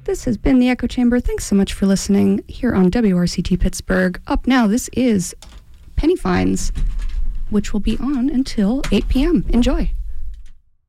This has been the Echo Chamber. Thanks so much for listening here on WRCT Pittsburgh. Up now, this is Penny Fines, which will be on until 8 p.m. Enjoy.